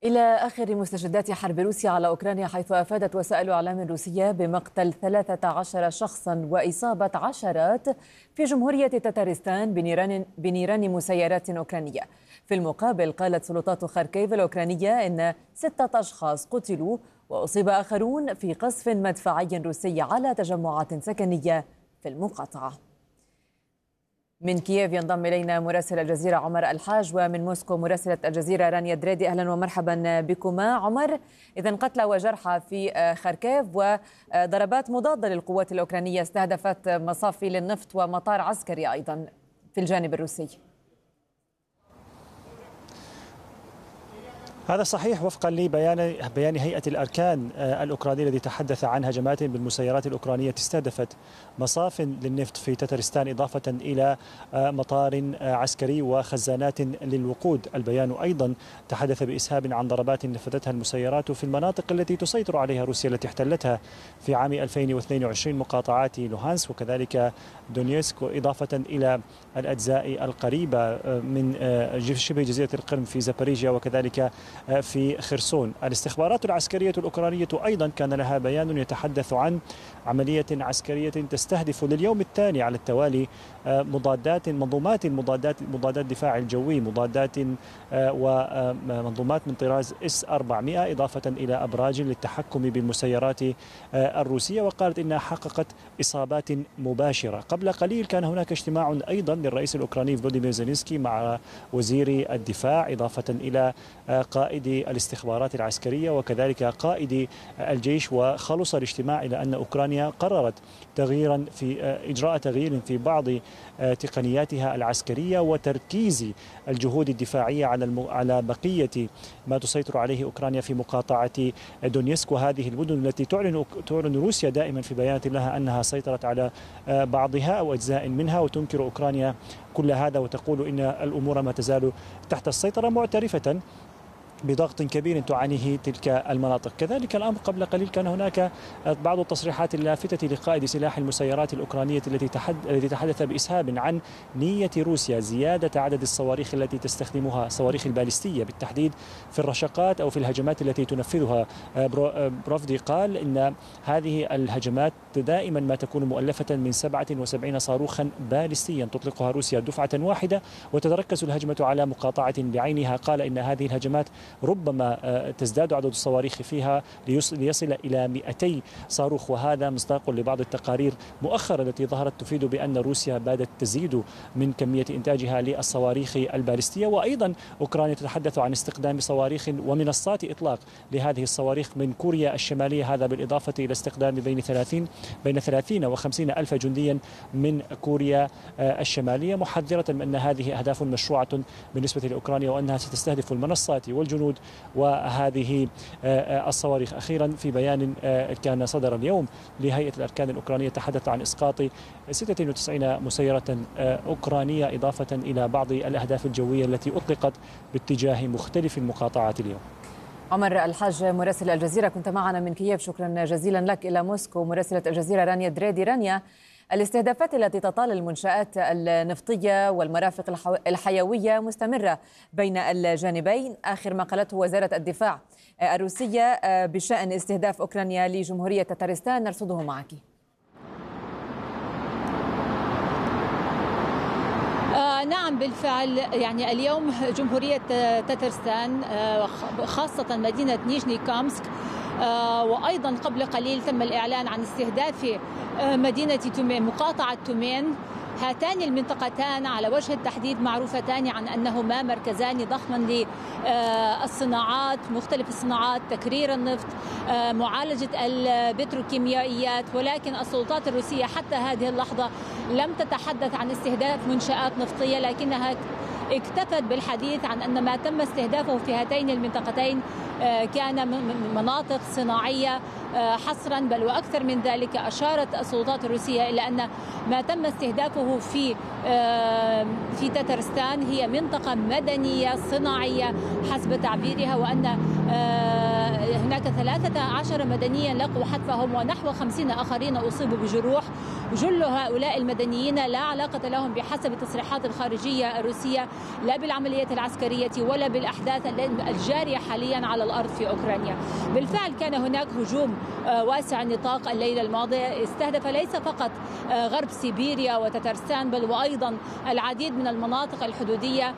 إلى آخر مستجدات حرب روسيا على أوكرانيا، حيث أفادت وسائل إعلام روسية بمقتل 13 شخصا وإصابة عشرات في جمهورية تتارستان بنيران مسيرات أوكرانية. في المقابل، قالت سلطات خاركيف الأوكرانية إن 6 أشخاص قتلوا وأصيب آخرون في قصف مدفعي روسي على تجمعات سكنية في المقاطعة. من كييف ينضم إلينا مراسل الجزيرة عمر الحاج، ومن موسكو مراسلة الجزيرة رانيا دريدي. أهلا ومرحبا بكما. عمر، إذن قتلى وجرحى في خاركيف وضربات مضادة للقوات الأوكرانية استهدفت مصافي للنفط ومطار عسكري أيضا في الجانب الروسي. هذا صحيح وفقا لبيان هيئة الأركان الأوكرانية الذي تحدث عن هجمات بالمسيرات الأوكرانية استهدفت مصاف للنفط في تترستان إضافة إلى مطار عسكري وخزانات للوقود. البيان أيضا تحدث بإسهاب عن ضربات نفذتها المسيرات في المناطق التي تسيطر عليها روسيا التي احتلتها في عام 2022، مقاطعات لوهانسك وكذلك دونيسك، إضافة إلى الأجزاء القريبة من شبه جزيرة القرم في زابوريجيا وكذلك في خرسون. الاستخبارات العسكرية الأوكرانية أيضا كان لها بيان يتحدث عن عملية عسكرية تستهدف لليوم الثاني على التوالي مضادات دفاع الجوي، مضادات ومنظومات من طراز S-400، إضافة إلى أبراج للتحكم بالمسيرات الروسية. وقالت إنها حققت إصابات مباشرة. قبل قليل كان هناك اجتماع أيضا للرئيس الأوكراني فلوديمير زيلينسكي مع وزير الدفاع، إضافة إلى قائد الاستخبارات العسكرية وكذلك قائد الجيش. وخلص الاجتماع إلى أن أوكرانيا قررت إجراء تغيير في بعض تقنياتها العسكرية وتركيز الجهود الدفاعية على بقية ما تسيطر عليه أوكرانيا في مقاطعة دونيسك. وهذه المدن التي تعلن روسيا دائما في بيانات لها أنها سيطرت على بعضها أو أجزاء منها، وتنكر أوكرانيا كل هذا وتقول إن الأمور ما تزال تحت السيطرة، معترفة بضغط كبير تعانيه تلك المناطق. كذلك الأمر قبل قليل كان هناك بعض التصريحات اللافتة لقائد سلاح المسيرات الأوكرانية التي تحدث بإسهاب عن نية روسيا زيادة عدد الصواريخ التي تستخدمها، صواريخ البالستية بالتحديد، في الرشقات أو في الهجمات التي تنفذها. بروفدي قال إن هذه الهجمات دائما ما تكون مؤلفة من 77 صاروخا بالستيا تطلقها روسيا دفعة واحدة، وتتركز الهجمة على مقاطعة بعينها. قال إن هذه الهجمات ربما تزداد عدد الصواريخ فيها ليصل إلى 200 صاروخ، وهذا مصداق لبعض التقارير مؤخرا التي ظهرت تفيد بأن روسيا بادت تزيد من كمية إنتاجها للصواريخ البالستية. وأيضا أوكرانيا تتحدث عن استخدام صواريخ ومنصات إطلاق لهذه الصواريخ من كوريا الشمالية، هذا بالإضافة إلى استخدام بين 30 و50 ألف جنديا من كوريا الشمالية، محذرة من أن هذه أهداف مشروعة بالنسبة لأوكرانيا وأنها ستستهدف المنصات والجنود وهذه الصواريخ. أخيرا في بيان كان صدر اليوم لهيئة الأركان الأوكرانية تحدث عن إسقاط 96 مسيرة أوكرانية، إضافة إلى بعض الأهداف الجوية التي أطلقت باتجاه مختلف المقاطعات اليوم. عمر الحاج مراسل الجزيرة كنت معنا من كييف، شكرا جزيلا لك. إلى موسكو مراسلة الجزيرة رانيا دريدي. رانيا، الاستهدافات التي تطال المنشآت النفطية والمرافق الحيوية مستمرة بين الجانبين. آخر ما قالته وزارة الدفاع الروسية بشأن استهداف أوكرانيا لجمهورية تتارستان نرصده معك. نعم بالفعل، يعني اليوم جمهورية تتارستان خاصة مدينة نيجني كامسك وأيضا قبل قليل تم الإعلان عن استهداف مدينة تومين، مقاطعة تومين. هاتان المنطقتان على وجه التحديد معروفتان عن أنهما مركزان ضخمان للصناعات، مختلف الصناعات، تكرير النفط، معالجة البتروكيميائيات، ولكن السلطات الروسية حتى هذه اللحظة لم تتحدث عن استهداف منشآت نفطية، لكنها اكتفت بالحديث عن أن ما تم استهدافه في هاتين المنطقتين كان مناطق صناعية حصرا، بل وأكثر من ذلك. أشارت السلطات الروسية إلى أن ما تم استهدافه في تترستان هي منطقة مدنية صناعية حسب تعبيرها، وأن هناك 13 مدنيا لقوا حتفهم ونحو 50 آخرين أصيبوا بجروح. جل هؤلاء المدنيين لا علاقة لهم بحسب تصريحات الخارجية الروسية لا بالعمليات العسكرية ولا بالأحداث الجارية حاليا على الأرض في أوكرانيا. بالفعل كان هناك هجوم واسع النطاق الليلة الماضية استهدف ليس فقط غرب سيبيريا وتترستان بل وأيضا العديد من المناطق الحدودية،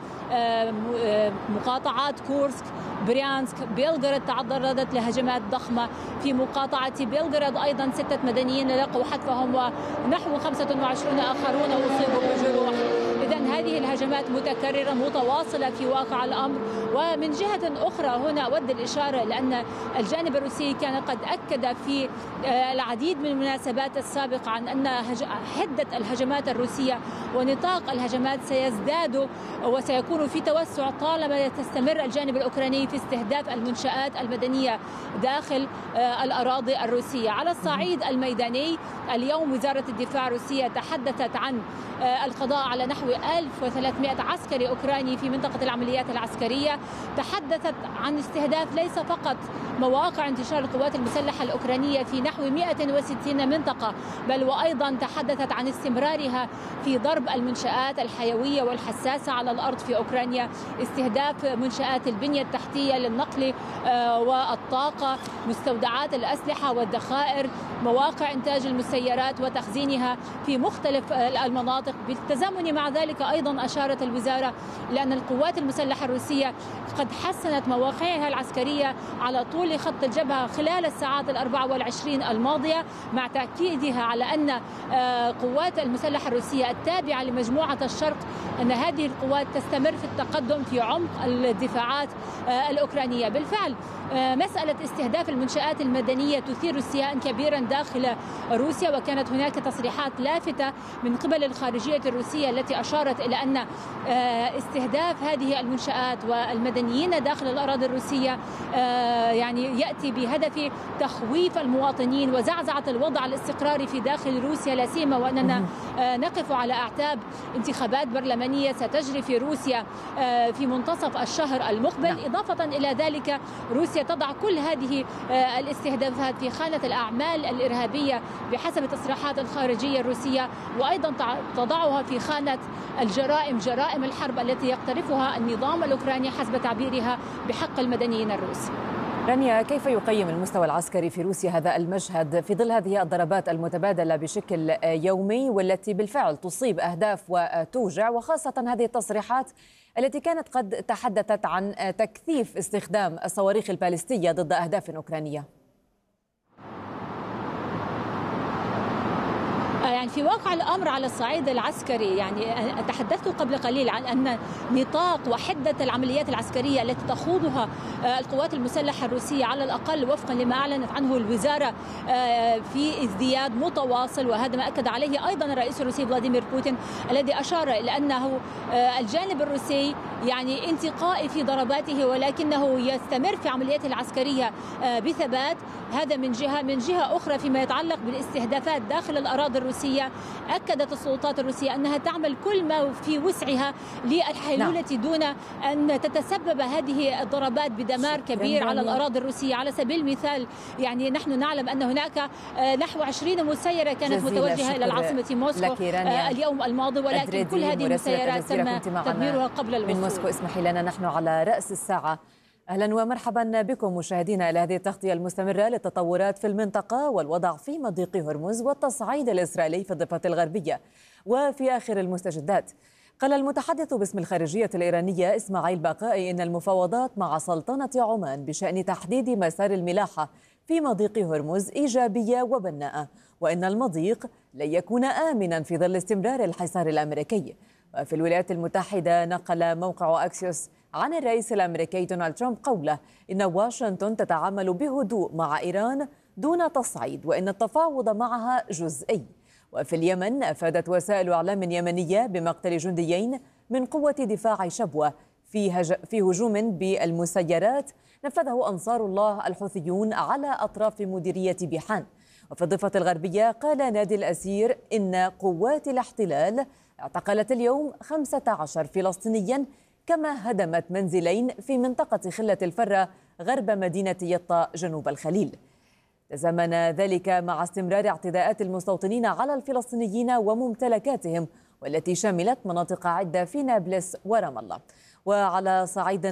مقاطعات كورسك، بريانسك، بيلغراد تعرضت لهجمات ضخمة. في مقاطعة بيلغراد أيضا 6 مدنيين لقوا حتفهم ونحو 25 آخرون أصيبوا بجروح. إذن هذه الهجمات متكررة متواصلة في واقع الأمر. ومن جهة أخرى هنا أود الإشارة لأن الجانب الروسي كان قد أكد في العديد من المناسبات السابقة عن أن حدة الهجمات الروسية ونطاق الهجمات سيزداد وسيكون في توسع طالما تستمر الجانب الأوكراني في استهداف المنشآت المدنية داخل الأراضي الروسية. على الصعيد الميداني اليوم وزارة الدفاع الروسية تحدثت عن القضاء على نحو 1300 عسكري أوكراني في منطقة العمليات العسكرية. تحدثت عن استهداف ليس فقط مواقع انتشار القوات المسلحة الأوكرانية في نحو 160 منطقة بل وأيضا تحدثت عن استمرارها في ضرب المنشآت الحيوية والحساسة على الأرض في أوكرانيا، استهداف منشآت البنية التحتية للنقل والطاقة، مستودعات الأسلحة والذخائر، مواقع إنتاج المسيرات وتخزينها في مختلف المناطق. بالتزامن مع ذلك أيضا أشارت الوزارة لأن القوات المسلحة الروسية قد حسنت مواقعها العسكرية على طول خط الجبهة خلال الساعات 24 الماضية، مع تأكيدها على أن قوات المسلحة الروسية التابعة لمجموعة الشرق أن هذه القوات تستمر في التقدم في عمق الدفاعات الأوكرانية. بالفعل مسألة استهداف المنشآت المدنية تثير استياء كبيرا داخل روسيا، وكانت هناك تصريحات لافتة من قبل الخارجية الروسية التي أشارت إلى أن استهداف هذه المنشآت والمدنيين داخل الأراضي الروسية يعني يأتي بهدف تخويف المواطنين وزعزعة الوضع الاستقراري في داخل روسيا، لا سيما وأننا نقف على أعتاب انتخابات برلمانية ستجري في روسيا في منتصف الشهر المقبل. إضافة إلى ذلك روسيا تضع كل هذه الاستهدافات في خانة الأعمال الإرهابية بحسب تصريحات الخارجية الروسية، وأيضا تضعها في خانة الجرائم، جرائم الحرب التي يقترفها النظام الأوكراني حسب تعبيرها بحق المدنيين الروس. رانيا، كيف يقيم المستوى العسكري في روسيا هذا المشهد في ظل هذه الضربات المتبادلة بشكل يومي والتي بالفعل تصيب أهداف وتوجع، وخاصة هذه التصريحات التي كانت قد تحدثت عن تكثيف استخدام الصواريخ البالستية ضد أهداف أوكرانية؟ يعني في واقع الأمر على الصعيد العسكري يعني تحدثت قبل قليل عن أن نطاق وحدة العمليات العسكرية التي تخوضها القوات المسلحة الروسية على الأقل وفقا لما أعلنت عنه الوزارة في ازدياد متواصل، وهذا ما أكد عليه أيضا الرئيس الروسي فلاديمير بوتين الذي أشار إلى أنه الجانب الروسي يعني انتقائي في ضرباته ولكنه يستمر في عملياته العسكرية بثبات. هذا من جهة. من جهة أخرى فيما يتعلق بالاستهدافات داخل الأراضي الروسية أكدت السلطات الروسية أنها تعمل كل ما في وسعها للحلولة دون أن تتسبب هذه الضربات بدمار كبير على الأراضي الروسية. على سبيل المثال يعني نحن نعلم أن هناك نحو 20 مسيرة كانت متوجهة إلى العاصمة موسكو اليوم الماضي، ولكن كل هذه المسيرات تم تدميرها قبل الوصول. من موسكو اسمحي لنا نحن على رأس الساعة. أهلا ومرحبا بكم مشاهدينا إلى هذه التغطية المستمرة للتطورات في المنطقة والوضع في مضيق هرمز والتصعيد الإسرائيلي في الضفة الغربية. وفي آخر المستجدات قال المتحدث باسم الخارجية الإيرانية إسماعيل بقائي إن المفاوضات مع سلطنة عمان بشأن تحديد مسار الملاحة في مضيق هرمز إيجابية وبناءة، وإن المضيق لن يكون آمنا في ظل استمرار الحصار الأمريكي. وفي الولايات المتحدة نقل موقع أكسيوس عن الرئيس الأمريكي دونالد ترامب قوله إن واشنطن تتعامل بهدوء مع إيران دون تصعيد وإن التفاوض معها جزئي. وفي اليمن أفادت وسائل إعلام يمنية بمقتل جنديين من قوة دفاع شبوة في هجوم بالمسيرات نفذه أنصار الله الحوثيون على أطراف مديرية بيحان. وفي الضفة الغربية قال نادي الأسير إن قوات الاحتلال اعتقلت اليوم 15 فلسطينيا، كما هدمت منزلين في منطقة خلة الفرة غرب مدينة يطا جنوب الخليل. تزامن ذلك مع استمرار اعتداءات المستوطنين على الفلسطينيين وممتلكاتهم، والتي شملت مناطق عدة في نابلس ورام الله. وعلى صعيد